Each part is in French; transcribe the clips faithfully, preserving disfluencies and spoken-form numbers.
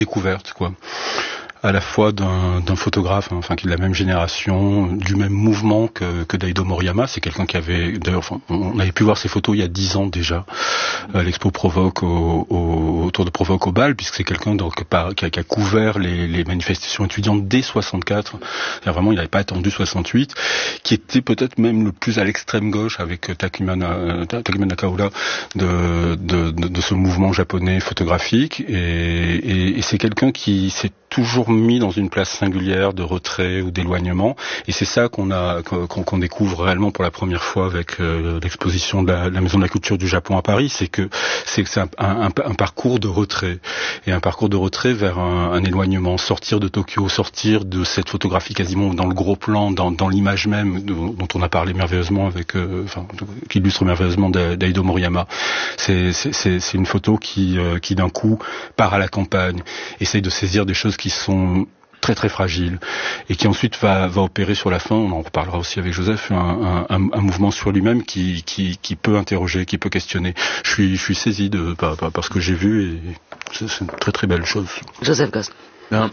découverte, quoi. À la fois d'un, d'un photographe, enfin qui est de la même génération, du même mouvement que, que Daido Moriyama. C'est quelqu'un qui avait, d'ailleurs, enfin, on avait pu voir ses photos il y a dix ans déjà, à l'expo Provoque au, au, autour de Provoque au Bal, puisque c'est quelqu'un donc par, qui, a, qui a couvert les, les manifestations étudiantes dès soixante-quatre. C'est-à-dire vraiment, il n'avait pas attendu soixante-huit, qui était peut-être même le plus à l'extrême gauche avec Takuma, Takuma Nakaura de, de, de, de ce mouvement japonais photographique. Et, et, et c'est quelqu'un qui s'est toujours mis dans une place singulière de retrait ou d'éloignement, et c'est ça qu'on a qu'on, qu'on découvre réellement pour la première fois avec euh, l'exposition de la, la Maison de la Culture du Japon à Paris. C'est que c'est, que c'est un, un, un parcours de retrait, et un parcours de retrait vers un, un éloignement, sortir de Tokyo, sortir de cette photographie quasiment dans le gros plan, dans, dans l'image même dont, dont on a parlé merveilleusement avec, euh, enfin, qui illustre merveilleusement Daido Moriyama. C'est, c'est, c'est, c'est une photo qui, euh, qui d'un coup part à la campagne, essaye de saisir des choses qui sont très très fragiles, et qui ensuite va, va opérer sur la fin, on en reparlera aussi avec Joseph, un, un, un mouvement sur lui-même qui, qui, qui peut interroger, qui peut questionner. Je suis, je suis saisi de, par, par, par ce que j'ai vu, et c'est, c'est une très très belle chose. Joseph Goss. Ben,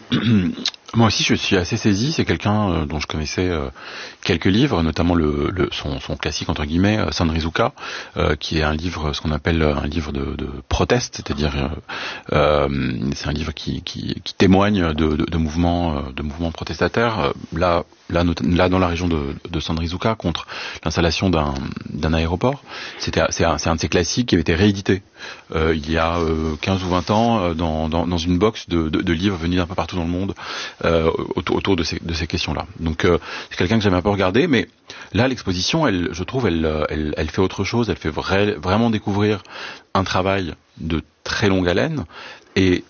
moi aussi je suis assez saisi, c'est quelqu'un euh, dont je connaissais euh, quelques livres, notamment le, le son, son classique entre guillemets, euh, Sanrizuka, euh, qui est un livre, ce qu'on appelle un livre de, de proteste, c'est-à-dire euh, euh, c'est un livre qui, qui, qui témoigne de, de, de mouvements, de mouvements protestataires. Euh, là, là, not- là dans la région de, de Sanrizuka, contre l'installation d'un, d'un aéroport. C'était, c'est, un, c'est un de ces classiques qui avait été réédité euh, il y a euh, quinze ou vingt ans euh, dans, dans, dans une box de, de, de livres venus d'un peu partout dans le monde euh, autour, autour de ces, de ces questions-là. Donc euh, c'est quelqu'un que j'aime un peu regarder, mais là l'exposition, elle, je trouve, elle, elle, elle fait autre chose, elle fait vrai, vraiment découvrir un travail de très longue haleine, et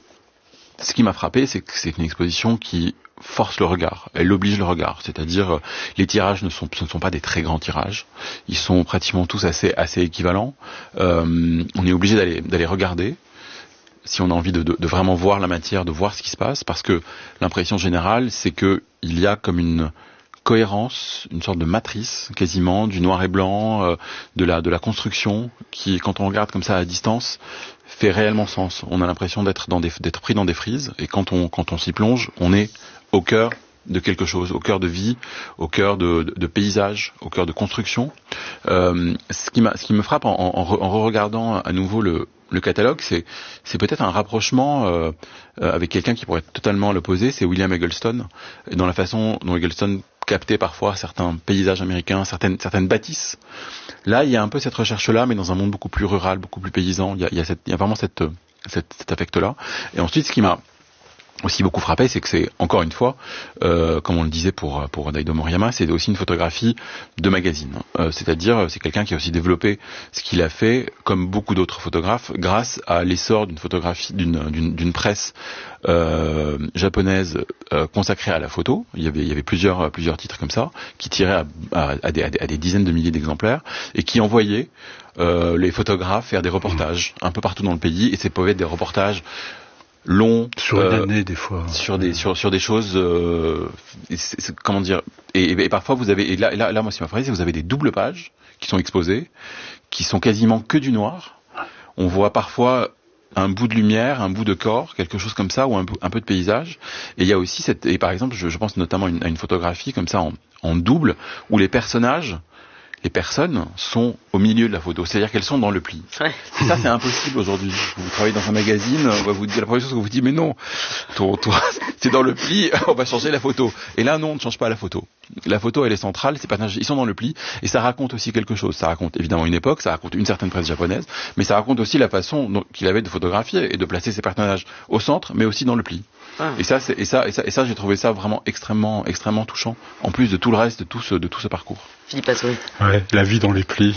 ce qui m'a frappé, c'est que c'est une exposition qui force le regard, elle oblige le regard, c'est-à-dire euh, les tirages ne sont, ce ne sont pas des très grands tirages, ils sont pratiquement tous assez, assez équivalents, euh, on est obligé d'aller, d'aller regarder, si on a envie de, de, de vraiment voir la matière, de voir ce qui se passe, parce que l'impression générale, c'est que il y a comme une cohérence, une sorte de matrice quasiment, du noir et blanc, euh, de la de la construction, qui, quand on regarde comme ça à distance, fait réellement sens. On a l'impression d'être dans des, d'être pris dans des frises, et quand on quand on s'y plonge, on est au cœur de quelque chose, au cœur de vie, au cœur de, de, de paysage, au cœur de construction. Euh, ce qui m'a, ce qui me frappe en, en, en re-regardant à nouveau le, le catalogue, c'est, c'est peut-être un rapprochement euh, avec quelqu'un qui pourrait être totalement l'opposé, c'est William Eggleston, dans la façon dont Eggleston captait parfois certains paysages américains, certaines, certaines bâtisses. Là, il y a un peu cette recherche-là, mais dans un monde beaucoup plus rural, beaucoup plus paysan. Il y a, il y a, cette, il y a vraiment cette, cette, cet affect-là. Et ensuite, ce qui m'a aussi beaucoup frappé, c'est que c'est, encore une fois, euh, comme on le disait pour pour Daido Moriyama, c'est aussi une photographie de magazine. Euh, c'est-à-dire, c'est quelqu'un qui a aussi développé ce qu'il a fait, comme beaucoup d'autres photographes, grâce à l'essor d'une photographie, d'une d'une, d'une presse euh, japonaise euh, consacrée à la photo. Il y avait il y avait plusieurs plusieurs titres comme ça, qui tiraient à, à, à, des, à, des, à des dizaines de milliers d'exemplaires, et qui envoyaient euh, les photographes faire des reportages un peu partout dans le pays, et c'est peut être des reportages long sur euh, une année des fois, sur des sur sur des choses euh, c'est, c'est, comment dire, et, et, et parfois vous avez, et là, et là là moi ce qui m'a frappé, c'est que vous avez des doubles pages qui sont exposées, qui sont quasiment que du noir. On voit parfois un bout de lumière, un bout de corps, quelque chose comme ça, ou un, un peu de paysage. Et il y a aussi cette, et par exemple je, je pense notamment à une, à une photographie comme ça en, en double, où les personnages, les personnes sont au milieu de la photo, c'est-à-dire qu'elles sont dans le pli. Ouais. Ça, c'est impossible aujourd'hui. Vous travaillez dans un magazine, on va vous dire, la première chose qu'on vous dit, mais non, ton, ton, c'est dans le pli, on va changer la photo. Et là, non, on ne change pas la photo. La photo, elle est centrale, ces personnages, ils sont dans le pli, et ça raconte aussi quelque chose. Ça raconte évidemment une époque, ça raconte une certaine presse japonaise, mais ça raconte aussi la façon dont, qu'il avait de photographier et de placer ses personnages au centre, mais aussi dans le pli. Ah. Et ça, c'est, et ça, et ça, et ça, j'ai trouvé ça vraiment extrêmement, extrêmement touchant, en plus de tout le reste de tout ce, de tout ce parcours. Philippe Assouri. Ouais, la vie dans les plis.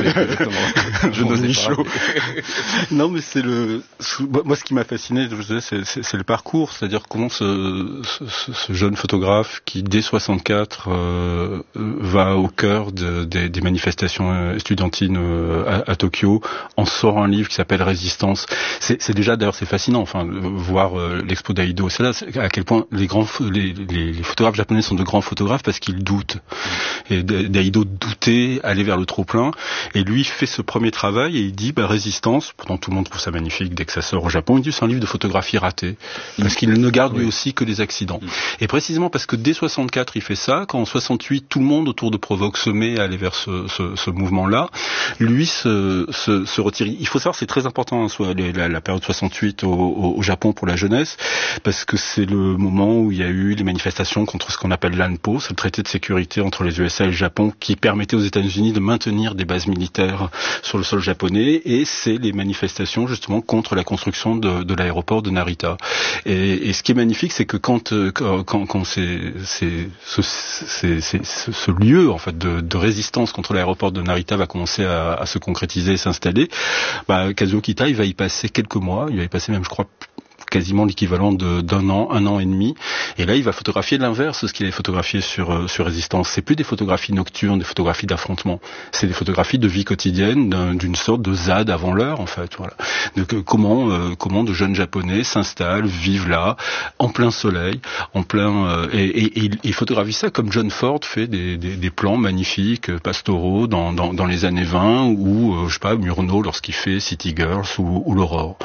Je n'osais pas. Non, mais c'est le. Moi, ce qui m'a fasciné, je vous disais, c'est, c'est, c'est le parcours, c'est-à-dire comment ce, ce, ce jeune photographe qui, dès soixante-quatre, euh, va au cœur de, des, des manifestations estudiantines à, à Tokyo, en sort un livre qui s'appelle Résistance. C'est, c'est déjà, d'ailleurs, c'est fascinant. Enfin, voir euh, l'expo d'Aido Kazuo Sada, à quel point les grands, les, les, les photographes japonais sont de grands photographes parce qu'ils doutent. Et Daido doutait, allait vers le trop-plein, et lui fait ce premier travail et il dit, bah, Résistance, pourtant tout le monde trouve ça magnifique dès que ça sort au Japon, il dit c'est un livre de photographie ratée, parce qu'il ne garde lui aussi que les accidents. Et précisément parce que dès soixante-quatre il fait ça, quand en soixante-huit tout le monde autour de Provoque se met à aller vers ce, ce, ce mouvement-là, lui se, se, se retire. Il faut savoir, c'est très important, hein, soit la, la période soixante-huit au, au, au Japon pour la jeunesse, parce que c'est le moment où il y a eu les manifestations contre ce qu'on appelle l'ANPO, c'est le traité de sécurité entre les U S A et le Japon qui permettait aux États-Unis de maintenir des bases militaires sur le sol japonais, et c'est les manifestations justement contre la construction de, de l'aéroport de Narita. Et, et ce qui est magnifique, c'est que quand quand, quand c'est, c'est, ce, c'est, c'est, ce, ce lieu en fait de, de résistance contre l'aéroport de Narita va commencer à, à se concrétiser et s'installer, bah, Kazuo Kitai va y passer quelques mois, il va y passer même je crois quasiment l'équivalent de, d'un an, un an et demi. Et là, il va photographier l'inverse de ce qu'il avait photographié sur, sur Résistance. C'est plus des photographies nocturnes, des photographies d'affrontement. C'est des photographies de vie quotidienne, d'un, d'une sorte de Z A D avant l'heure, en fait. Voilà. Donc, euh, comment, euh, comment de jeunes Japonais s'installent, vivent là, en plein soleil, en plein, euh, et, et, et il photographie ça comme John Ford fait des, des, des plans magnifiques, pastoraux, dans, dans, dans les années vingt, ou, euh, je sais pas, Murnau lorsqu'il fait City Girls ou, ou l'Aurore.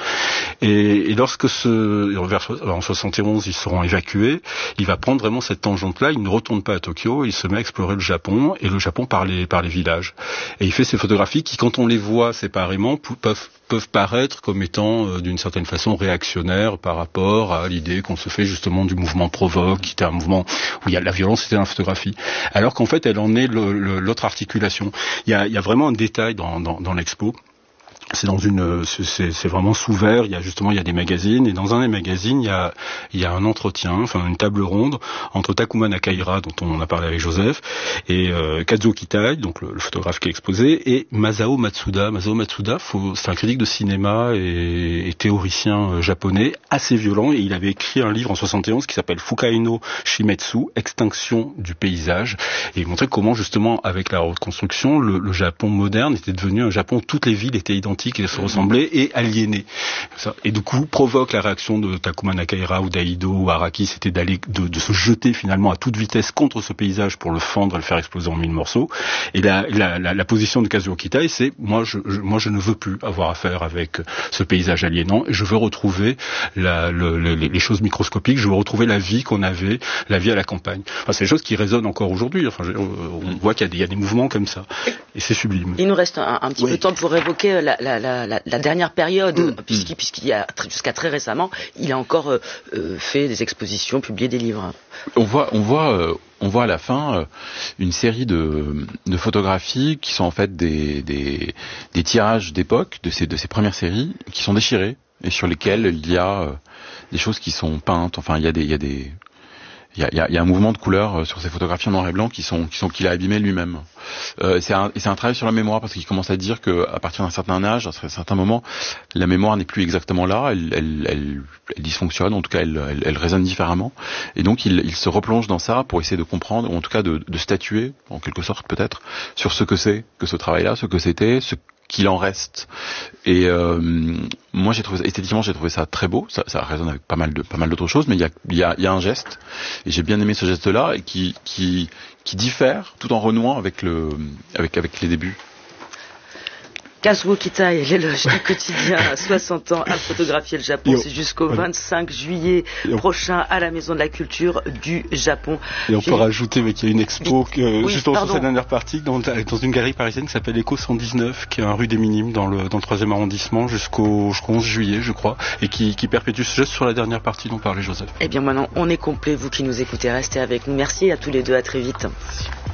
Et, et lorsque ce en soixante et onze, ils seront évacués. Il va prendre vraiment cette tangente-là. Il ne retourne pas à Tokyo. Il se met à explorer le Japon, et le Japon par les, par les villages. Et il fait ces photographies qui, quand on les voit séparément, peuvent, peuvent paraître comme étant, euh, d'une certaine façon, réactionnaires par rapport à l'idée qu'on se fait justement du mouvement Provoque, qui était un mouvement où il y a la violence était dans la photographie. Alors qu'en fait, elle en est le, le, l'autre articulation. Il y a, il y a vraiment un détail dans, dans, dans l'expo. C'est dans une, c'est, c'est vraiment sous verre. Il y a justement, il y a des magazines, et dans un des magazines, il y a, il y a un entretien, enfin une table ronde entre Takuma Nakahira, dont on a parlé avec Joseph, et euh, Kazuo Kitai, donc le, le photographe qui est exposé, et Masao Matsuda. Masao Matsuda, faut, c'est un critique de cinéma et, et théoricien euh, japonais, assez violent, et il avait écrit un livre en soixante et onze qui s'appelle Fukai no Shimetsu, Extinction du paysage, et il montrait comment justement, avec la reconstruction, le, le Japon moderne était devenu un Japon où toutes les villes étaient identiques, qui se ressemblaient et aliénés. Et du coup, provoque la réaction de Takuma Nakahira ou Daido ou Araki, c'était d'aller, de, de se jeter finalement à toute vitesse contre ce paysage pour le fendre et le faire exploser en mille morceaux. Et la, la, la, la position de Kazuo Kitai, c'est moi je, je, moi je ne veux plus avoir affaire avec ce paysage aliénant, et je veux retrouver la, le, le, les choses microscopiques, je veux retrouver la vie qu'on avait, la vie à la campagne. Enfin, c'est des choses qui résonnent encore aujourd'hui. Enfin, je, on voit qu'il y a, des, il y a des mouvements comme ça, et c'est sublime. Il nous reste un, un petit oui. peu de temps pour évoquer la, la, la, la, la dernière période, mmh. puisqu'il, puisqu'il y a jusqu'à très récemment, il a encore euh, fait des expositions, publié des livres. On voit, on voit, euh, on voit à la fin euh, une série de, de photographies qui sont en fait des, des, des tirages d'époque de ces, de ces premières séries qui sont déchirés et sur lesquels il y a euh, des choses qui sont peintes. Enfin, il y a des, il y a des Il y a, il y, a, il y a un mouvement de couleurs sur ces photographies en noir et blanc qui sont, qui sont qu'il a abîmé lui-même. Euh, c'est un, et c'est un travail sur la mémoire, parce qu'il commence à dire que à partir d'un certain âge, à un certain moment, la mémoire n'est plus exactement là, elle, elle, elle, elle dysfonctionne, en tout cas, elle, elle, elle résonne différemment. Et donc, il, il se replonge dans ça pour essayer de comprendre, ou en tout cas de, de statuer, en quelque sorte peut-être, sur ce que c'est que ce travail-là, ce que c'était, ce qu'il en reste. Et euh, moi, j'ai trouvé ça, esthétiquement, j'ai trouvé ça très beau. Ça, ça résonne avec pas mal de pas mal d'autres choses, mais il y a il y a, il y a un geste, et j'ai bien aimé ce geste-là, et qui qui qui diffère tout en renouant avec le avec avec les débuts. Kazuo Kitai, l'éloge du quotidien, à soixante ans, à photographier le Japon. C'est jusqu'au vingt-cinq juillet prochain à la Maison de la Culture du Japon. Et on J'ai... peut rajouter mais qu'il y a une expo que, oui, juste en sur cette dernière partie, dans, dans une galerie parisienne qui s'appelle Eco cent dix-neuf, qui est un rue des Minimes dans le, dans le troisième arrondissement jusqu'au, jusqu'au onze juillet, je crois, et qui, qui perpétue ce geste sur la dernière partie dont parlait Joseph. Eh bien maintenant, on est complet. Vous qui nous écoutez, restez avec nous. Merci à tous les deux. À très vite. Merci.